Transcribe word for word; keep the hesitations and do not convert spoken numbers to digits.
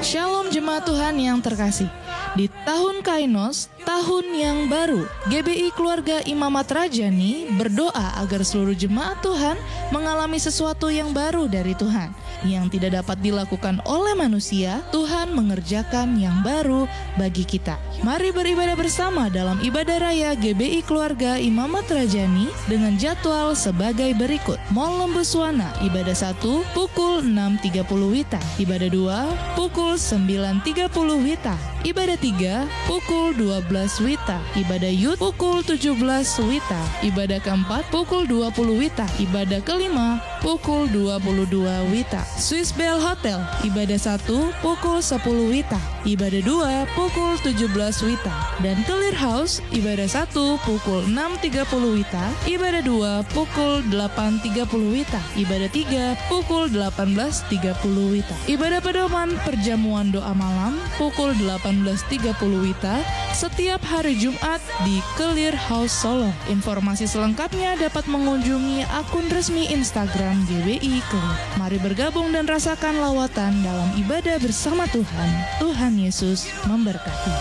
Shalom jemaat Tuhan yang terkasih. Di tahun Kainos, tahun yang baru, G B I Keluarga Imamat Rajani berdoa agar seluruh jemaat Tuhan mengalami sesuatu yang baru dari Tuhan. Yang tidak dapat dilakukan oleh manusia, Tuhan mengerjakan yang baru bagi kita. Mari beribadah bersama dalam ibadah raya G B I Keluarga Imamat Rajani dengan jadwal sebagai berikut. Mall Lembuswana, ibadah satu pukul enam tiga puluh Wita, ibadah dua pukul sembilan tiga puluh Wita, ibadah tiga pukul dua belas Wita, ibadah Yud pukul tujuh belas Wita, ibadah keempat pukul dua puluh Wita, ibadah kelima pukul dua puluh dua Wita. Swiss Bell Hotel, ibadah satu pukul sepuluh Wita, ibadah dua pukul tujuh belas Wita, dan Clear House, ibadah satu pukul enam tiga puluh Wita, ibadah dua pukul delapan tiga puluh Wita, ibadah tiga pukul delapan belas tiga puluh Wita. Ibadah pedoman perjamuan doa malam pukul delapan belas tiga puluh Wita setiap hari Jumat di Clear House Solo. Informasi selengkapnya dapat mengunjungi akun resmi Instagram G B I Clear. Mari bergabung dan rasakan lawatan dalam ibadah bersama Tuhan. Tuhan Yesus memberkati.